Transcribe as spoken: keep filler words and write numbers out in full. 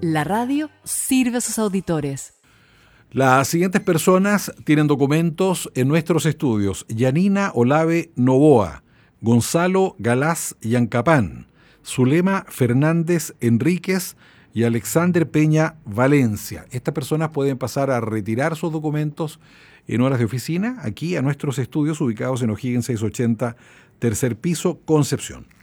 La radio sirve a sus auditores. Las siguientes personas tienen documentos en nuestros estudios: Yanina Olave Novoa, Gonzalo Galás Yancapán, Zulema Fernández Enríquez y Alexander Peña Valencia. Estas personas pueden pasar a retirar sus documentos en horas de oficina, aquí a nuestros estudios ubicados en O'Higgins seiscientos ochenta, tercer piso, Concepción.